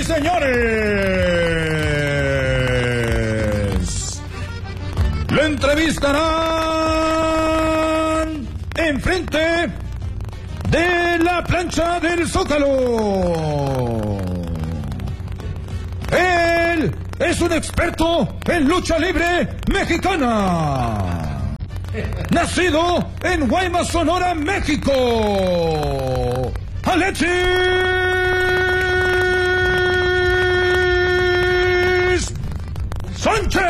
y señores, lo entrevistarán enfrente de la plancha del Zócalo. Él es un experto en lucha libre mexicana. Nacido en Guaymas, Sonora, México. Alexis Sánchez.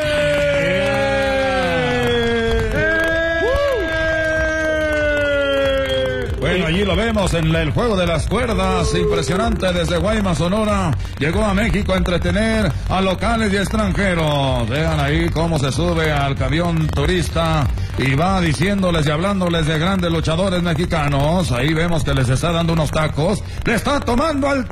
Bueno, allí lo vemos en el juego de las cuerdas, impresionante desde Guaymas, Sonora. Llegó a México a entretener a locales y extranjeros. Vean ahí cómo se sube al camión turista y va diciéndoles y hablándoles de grandes luchadores mexicanos. Ahí vemos que les está dando unos tacos. ¡Le está tomando al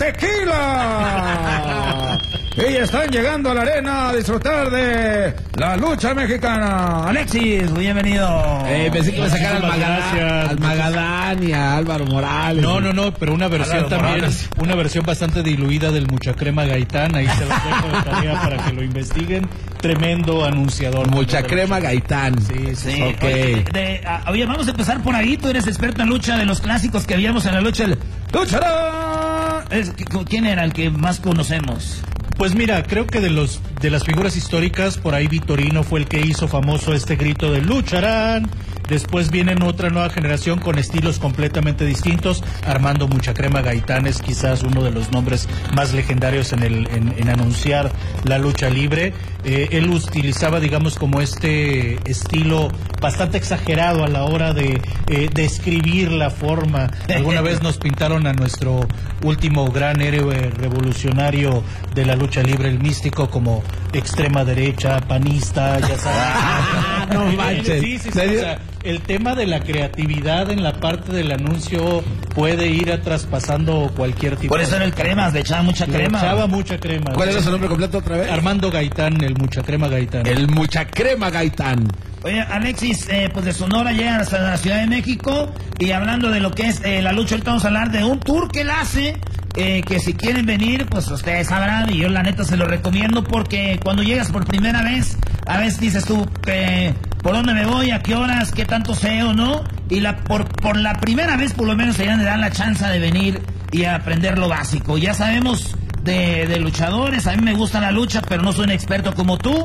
tequila! Y están llegando a la arena a disfrutar de la lucha mexicana. Alexis, bienvenido. Pensé que iba a sacar al Magadán y a Álvaro Morales. No, pero una versión también, Morales. Una versión bastante diluida del Muchacrema Gaitán. Ahí se los dejo de tarea para que lo investiguen. Tremendo anunciador. Muchacrema Gaitán. Sí. Okay. Oye, vamos a empezar por ahí. Tú eres experto en lucha, de los clásicos que habíamos en la lucha. ¡Luchará! ¿Quién era el que más conocemos? Pues mira, creo que de las figuras históricas, por ahí Vitorino fue el que hizo famoso este grito de lucharán. Después vienen otra nueva generación con estilos completamente distintos. Armando Muchacrema Gaitán es quizás uno de los nombres más legendarios en anunciar la lucha libre. Él utilizaba, digamos, como este estilo bastante exagerado a la hora de describir la forma. Alguna vez nos pintaron a nuestro último gran héroe revolucionario de la lucha libre, el Místico, como extrema derecha, panista, ya sabes. No manches. Sí, o sea, el tema de la creatividad en la parte del anuncio puede ir traspasando cualquier tipo. Por eso era el Cremas, le echaba mucha crema. Echaba mucha crema. ¿Cuál era su nombre completo otra vez? Armando Gaitán, el Muchacrema Gaitán. El Muchacrema Gaitán. Oye, Alexis, pues de Sonora llega hasta la Ciudad de México, y hablando de lo que es la lucha, ahorita vamos a hablar de un tour que él hace, que si quieren venir, pues ustedes sabrán, y yo la neta se lo recomiendo, porque cuando llegas por primera vez, a veces dices tú, ¿por dónde me voy? ¿A qué horas? ¿Qué tanto sé o no? Y por la primera vez, por lo menos, se dan la chance de venir y aprender lo básico. Ya sabemos de luchadores, a mí me gusta la lucha, pero no soy un experto como tú.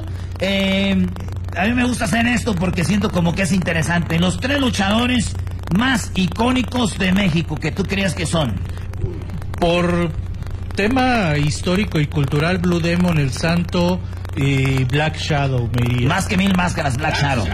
A mí me gusta hacer esto porque siento como que es interesante. Los 3 luchadores más icónicos de México que tú creías que son. Por tema histórico y cultural, Blue Demon, El Santo y Black Shadow, me diría. Más que 1000 máscaras, Black Shadow.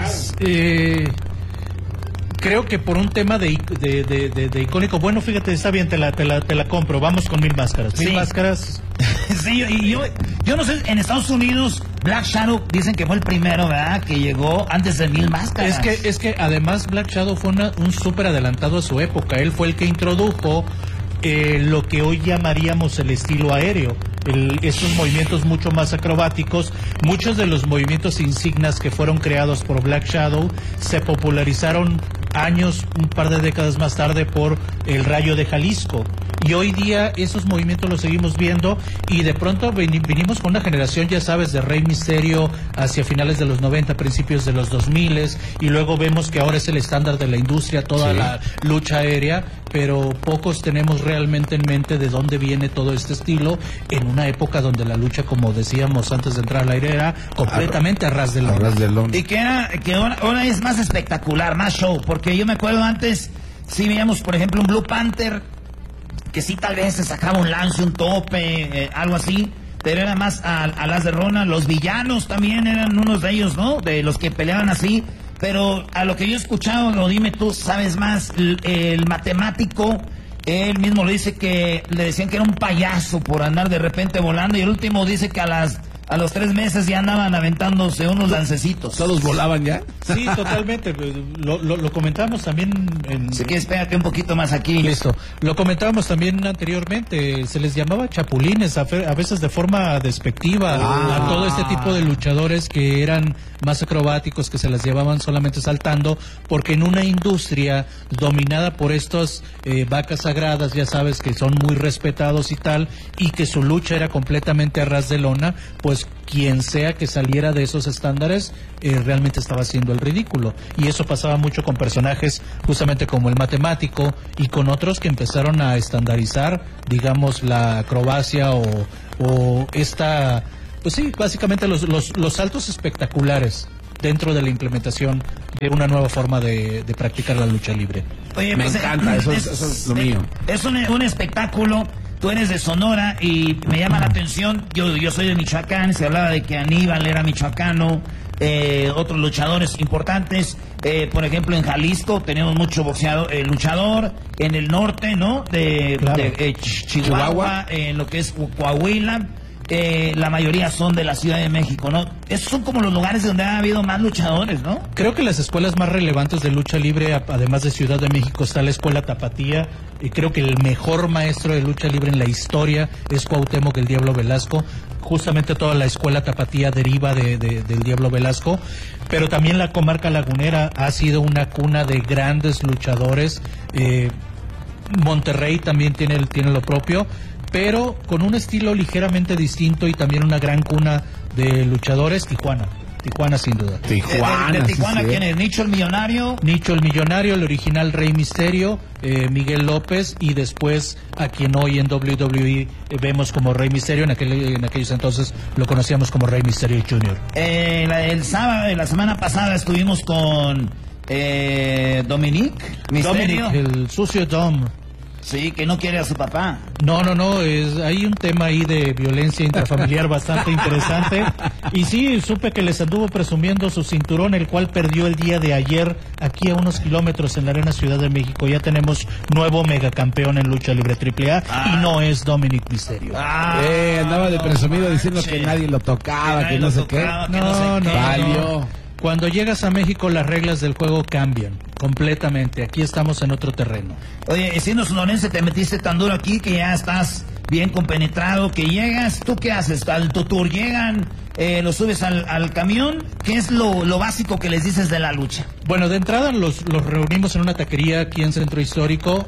Creo que por un tema de icónico. Bueno, fíjate, está bien, te la compro. Vamos con 1000 máscaras. 1000 máscaras. Sí, y yo no sé, en Estados Unidos, Black Shadow dicen que fue el primero, ¿verdad? Que llegó antes de 1000 máscaras. Es que además Black Shadow fue un súper adelantado a su época. Él fue el que introdujo lo que hoy llamaríamos el estilo aéreo. Esos movimientos mucho más acrobáticos. Muchos de los movimientos insignias que fueron creados por Black Shadow se popularizaron un par de décadas más tarde por el Rayo de Jalisco. Y hoy día esos movimientos los seguimos viendo, y de pronto vinimos con una generación, ya sabes, de Rey Misterio hacia finales de los 90, principios de los 2000, y luego vemos que ahora es el estándar de la industria, toda la lucha aérea, pero pocos tenemos realmente en mente de dónde viene todo este estilo en una época donde la lucha, como decíamos antes de entrar al aire, era completamente a ras de lona. Y que ahora es más espectacular, más show, porque yo me acuerdo antes, sí veíamos, por ejemplo, un Blue Panther, que sí tal vez se sacaba un lance, un tope, algo así, pero era más a las de Rona. Los villanos también eran unos de ellos, ¿no? De los que peleaban así. Pero a lo que yo he escuchado, lo dime tú, sabes más, el matemático, él mismo lo dice, que le decían que era un payaso por andar de repente volando, y el último dice que a las a los 3 meses ya andaban aventándose unos lancecitos. ¿Todos volaban ya? Sí, totalmente. Lo comentamos también Si quieres, pégate un poquito más aquí. Listo. Lo comentábamos también anteriormente. Se les llamaba chapulines, a veces de forma despectiva, a todo este tipo de luchadores que eran más acrobáticos, que se las llevaban solamente saltando, porque en una industria dominada por estas vacas sagradas, ya sabes, que son muy respetados y tal, y que su lucha era completamente a ras de lona, pues quien sea que saliera de esos estándares realmente estaba haciendo el ridículo. Y eso pasaba mucho con personajes justamente como el matemático y con otros que empezaron a estandarizar, digamos, la acrobacia o esta, pues sí, básicamente los saltos espectaculares dentro de la implementación de una nueva forma de practicar la lucha libre. Oye, me pues, encanta, eso es lo mío. Es un espectáculo. Tú eres de Sonora y me llama la atención. Yo soy de Michoacán. Se hablaba de que Aníbal era michoacano. Otros luchadores importantes. Por ejemplo, en Jalisco tenemos mucho luchador. En el norte, ¿no? De Chihuahua, en lo que es Coahuila. La mayoría son de la Ciudad de México, ¿no? Esos son como los lugares donde ha habido más luchadores, ¿no? Creo que las escuelas más relevantes de lucha libre, además de Ciudad de México, está la Escuela Tapatía, y creo que el mejor maestro de lucha libre en la historia es Cuauhtémoc el Diablo Velasco. Justamente toda la Escuela Tapatía deriva del Diablo Velasco, pero también la comarca lagunera ha sido una cuna de grandes luchadores. Monterrey también tiene lo propio, pero con un estilo ligeramente distinto y también una gran cuna de luchadores. Tijuana sin duda. De Tijuana, sí. ¿Quién es? ¿Nicho el Millonario? Nicho el Millonario, el original Rey Misterio, Miguel López, y después a quien hoy en WWE vemos como Rey Misterio, en aquellos entonces lo conocíamos como Rey Misterio Jr. El sábado, la semana pasada estuvimos con Dominic Misterio. Dominic, el sucio Dom. Sí, que no quiere a su papá. No, hay un tema ahí de violencia intrafamiliar bastante interesante. Y sí, supe que les anduvo presumiendo su cinturón, el cual perdió el día de ayer aquí a unos kilómetros en la Arena Ciudad de México. Ya tenemos nuevo megacampeón en lucha libre AAA y no es Dominic Misterio. Andaba de presumido diciendo que nadie lo tocaba, que no sé qué. No. Valió. Cuando llegas a México las reglas del juego cambian completamente. Aquí estamos en otro terreno. Oye, siendo sonorense te metiste tan duro aquí que ya estás bien compenetrado, que llegas. ¿Tú qué haces? Al tu tour llegan, lo subes al camión. ¿Qué es lo básico que les dices de la lucha? Bueno, de entrada los reunimos en una taquería aquí en Centro Histórico,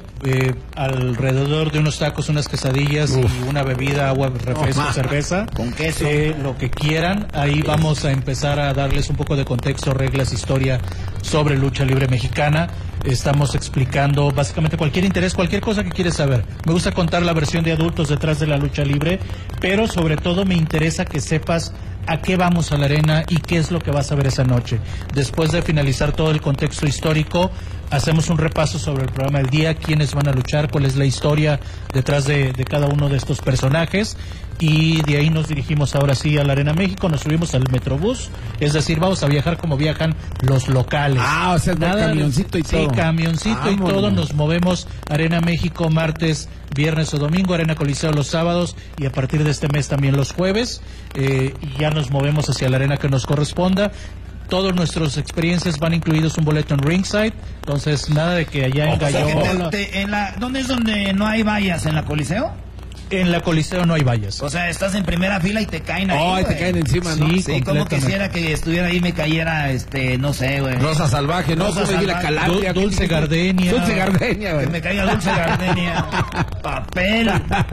alrededor de unos tacos, unas quesadillas y una bebida, agua, refresco, cerveza. Con queso. Lo que quieran. Ahí vamos a empezar a darles un poco de contexto, reglas, historia sobre lucha libre mexicana. Estamos explicando básicamente cualquier interés, cualquier cosa que quieres saber. Me gusta contar la versión de adultos detrás de la lucha libre, pero sobre todo me interesa que sepas a qué vamos a la arena y qué es lo que vas a ver esa noche. Después de finalizar todo el contexto histórico, hacemos un repaso sobre el programa del día, quiénes van a luchar, cuál es la historia detrás de cada uno de estos personajes, y de ahí nos dirigimos ahora sí a la Arena México, nos subimos al Metrobús, es decir, vamos a viajar como viajan los locales. O sea, camioncito y todo. Sí, camioncito y todo, nos movemos Arena México martes, viernes o domingo, Arena Coliseo los sábados y a partir de este mes también los jueves, y ya nos movemos hacia la arena que nos corresponda. Todas nuestras experiencias van incluidos un boleto en ringside, entonces nada de que allá en Gallola. ¿Dónde es donde no hay vallas? ¿En la Coliseo? En la Coliseo no hay vallas. O sea, estás en primera fila y te caen ahí. Te caen encima, ¿no? Sí, como quisiera que estuviera ahí y me cayera, no sé, güey. Rosa Salvaje, ¿no? Rosa Salvaje. Calabria, Dulce Gardenia. Dulce Gardenia, güey. Que me caiga Dulce Gardenia. Papel.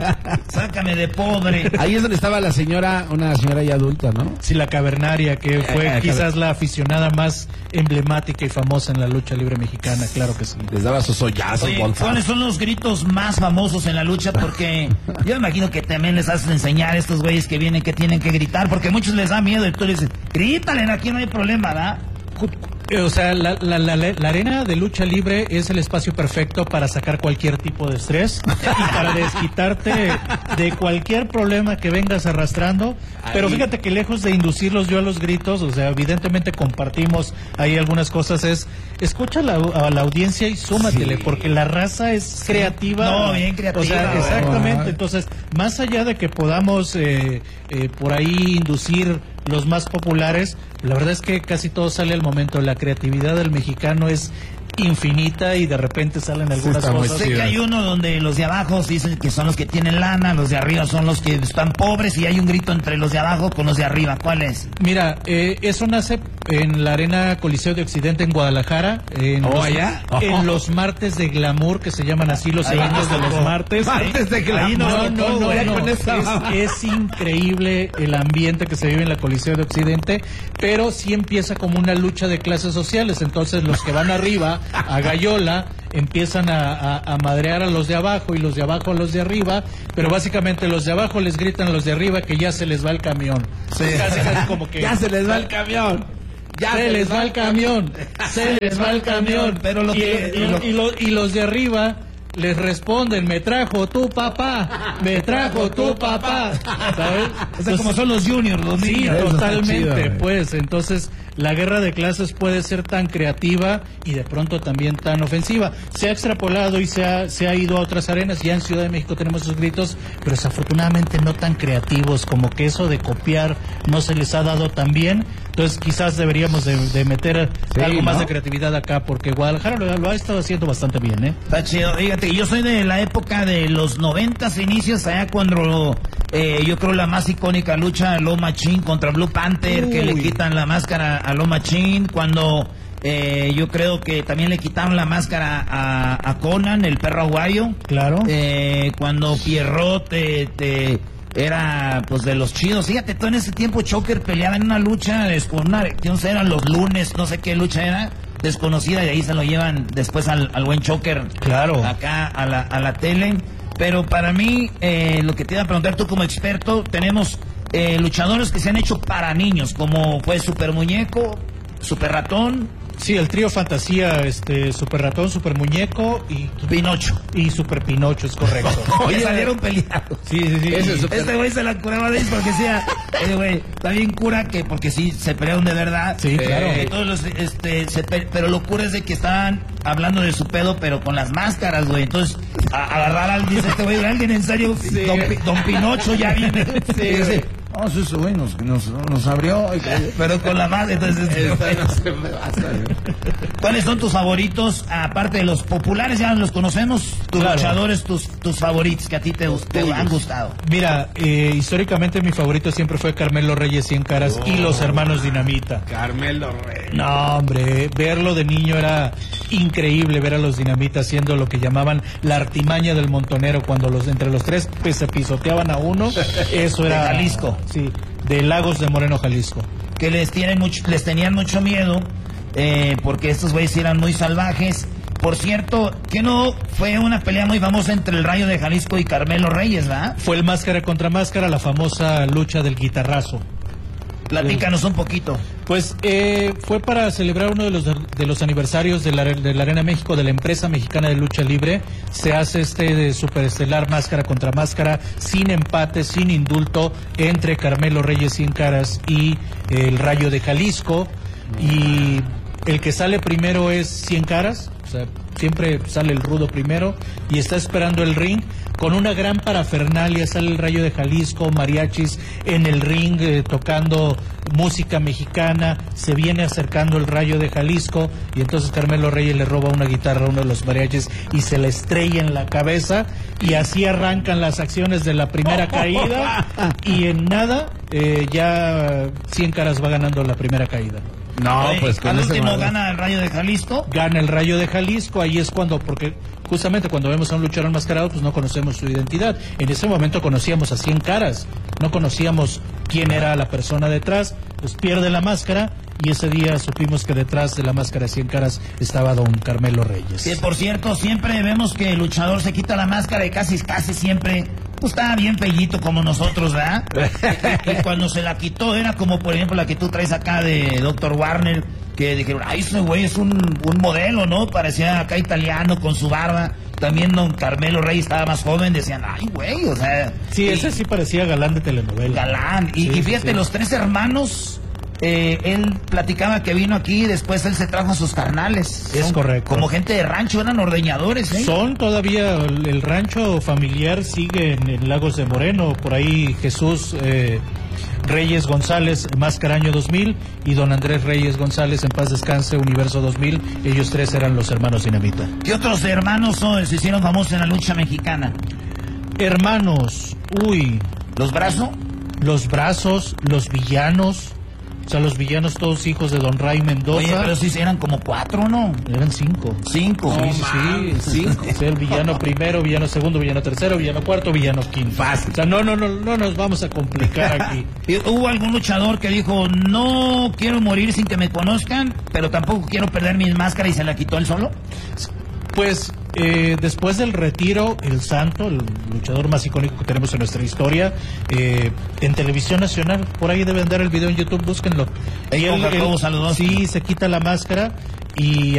Sácame de pobre. Ahí es donde estaba una señora ya adulta, ¿no? Sí, la Cavernaria, que fue quizás la aficionada más emblemática y famosa en la lucha libre mexicana, claro que sí. Les daba sus hoyazos, ¿cuáles son los gritos más famosos en la lucha? Porque yo imagino que también les haces enseñar a estos güeyes que vienen que tienen que gritar, porque muchos les da miedo y tú les dices, grítale, aquí no hay problema, ¿verdad? O sea, la arena de lucha libre es el espacio perfecto para sacar cualquier tipo de estrés y para desquitarte de cualquier problema que vengas arrastrando. Pero fíjate que lejos de inducirlos yo a los gritos, o sea, evidentemente compartimos ahí algunas cosas, escucha a la audiencia y súmatele, porque la raza es creativa. No, bien creativa. O sea, exactamente. Entonces, más allá de que podamos por ahí inducir los más populares, la verdad es que casi todo sale al momento. La creatividad del mexicano es infinita y de repente salen algunas cosas. Sé que hay uno donde los de abajo dicen que son los que tienen lana, los de arriba son los que están pobres y hay un grito entre los de abajo con los de arriba. ¿Cuál es? Mira, eso nace en la Arena Coliseo de Occidente en Guadalajara, en los martes de glamour, que se llaman así los eventos de los martes. Martes de glamour. No. Es increíble el ambiente que se vive en la Coliseo de Occidente, pero sí empieza como una lucha de clases sociales. Entonces los que van arriba a Gallola empiezan a madrear a los de abajo y los de abajo a los de arriba, pero básicamente los de abajo les gritan a los de arriba que ya se les va el camión. Sí. Casi como que ya se les va el camión. Se les va el camión. Pero y los de arriba les responden, me trajo tu papá, ¿sabes? O sea, como son los juniors, los niños. Sí, totalmente, pues, entonces la guerra de clases puede ser tan creativa y de pronto también tan ofensiva. Se ha extrapolado y se ha ido a otras arenas. Ya en Ciudad de México tenemos esos gritos, pero desafortunadamente no tan creativos, como que eso de copiar no se les ha dado tan bien. Entonces quizás deberíamos de meter algo más de creatividad acá, porque Guadalajara lo ha estado haciendo bastante bien, ¿eh? Está chido. Fíjate, yo soy de la época de los 90s inicios, allá cuando yo creo la más icónica lucha Loma Machine contra Blue Panther, que le quitan la máscara a Loma Machine, cuando yo creo que también le quitaron la máscara a Conan, el perro aguayo. Claro. Cuando Pierrot era pues de los chidos. Fíjate, todo en ese tiempo Choker peleaba en una lucha con una, no sé, eran los lunes, no sé qué lucha era, desconocida, y ahí se lo llevan después al buen Choker. Claro. Acá a la tele. Pero para mí, lo que te iba a preguntar tú como experto, tenemos luchadores que se han hecho para niños, como fue Super Muñeco, Super Ratón. Sí, el trío Fantasía, Super Ratón, Super Muñeco y Pinocho. Y Super Pinocho, es correcto. Oye, salieron peleados. Sí. Este güey se la curaba de ahí porque decía, güey, está bien cura que porque sí se pelearon de verdad. Sí, claro. Todos los, pero lo cura es de que estaban hablando de su pedo, pero con las máscaras, güey. Entonces, agarrar al, dice este güey, alguien en serio, sí. Don Pinocho ya viene. Sí. No, eso güey nos abrió. Pero con la madre, entonces. ¿Cuáles son tus favoritos? Aparte de los populares, ya los conocemos. Tus luchadores, tus favoritos que a ti te han gustado. Mira, históricamente mi favorito siempre fue Carmelo Reyes Cien Caras y los hermanos Dinamita. Carmelo Reyes. No, hombre, verlo de niño era increíble, ver a los Dinamita haciendo lo que llamaban la artimaña del montonero, cuando entre los tres se pisoteaban a uno. Eso era. De Jalisco. Sí, de Lagos de Moreno, Jalisco. Que les tenían mucho miedo, porque estos güeyes eran muy salvajes. Por cierto, que no fue una pelea muy famosa entre el Rayo de Jalisco y Carmelo Reyes, ¿verdad? Fue el máscara contra máscara, la famosa lucha del guitarrazo. Platícanos un poquito. Pues fue para celebrar uno de los aniversarios de la Arena México, de la empresa mexicana de lucha libre. Se hace de superestelar máscara contra máscara, sin empate, sin indulto, entre Carmelo Reyes Cien Caras y el Rayo de Jalisco. Y el que sale primero es Cien Caras, o sea, siempre sale el rudo primero y está esperando el ring. Con una gran parafernalia sale el Rayo de Jalisco, mariachis en el ring, tocando música mexicana. Se viene acercando el Rayo de Jalisco y entonces Carmelo Reyes le roba una guitarra a uno de los mariachis y se la estrella en la cabeza, y así arrancan las acciones de la primera caída, y en nada ya Cien Caras va ganando la primera caída. No, pues con al ese último madre. gana el Rayo de Jalisco. Gana el Rayo de Jalisco, ahí es cuando, porque justamente cuando vemos a un luchador enmascarado, pues no conocemos su identidad. En ese momento conocíamos a Cien Caras, no conocíamos quién era la persona detrás, pues pierde la máscara, y ese día supimos que detrás de la máscara de Cien Caras estaba don Carmelo Reyes. Que por cierto, siempre vemos que el luchador se quita la máscara y casi siempre pues estaba bien pellito como nosotros, ¿verdad? Y cuando se la quitó era como por ejemplo la que tú traes acá de Dr. Warner, que dijeron, ay, ese güey es un modelo, ¿no? Parecía acá italiano con su barba. También don Carmelo Reyes estaba más joven, decían, ay, güey, o sea... Sí, ese sí parecía galán de telenovela. Galán. Y fíjate, los tres hermanos, él platicaba que vino aquí y después él se trajo a sus carnales. Es correcto. Como gente de rancho, eran ordeñadores, ¿eh? Son todavía, el rancho familiar sigue en Lagos de Moreno, por ahí Jesús... Reyes González, Máscara Año 2000, y don Andrés Reyes González, en paz descanse, Universo 2000. Ellos tres eran los hermanos Dinamita. ¿Qué otros hermanos se hicieron famosos en la lucha mexicana? Hermanos, ¿Los Brazos? Los Brazos, los Villanos. O sea, los villanos todos hijos de don Ray Mendoza. Oye, pero sí eran como 4, ¿no? Eran 5. 5. Sí, 5. O sea, el villano primero, villano segundo, villano tercero, villano cuarto, villano quinto. Fácil. O sea, no nos vamos a complicar aquí. ¿Hubo algún luchador que dijo, no quiero morir sin que me conozcan, pero tampoco quiero perder mi máscara, y se la quitó él solo? Pues después del retiro, el Santo, el luchador más icónico que tenemos en nuestra historia, en Televisión Nacional, por ahí debe andar el video en YouTube, búsquenlo. Sí, se quita la máscara y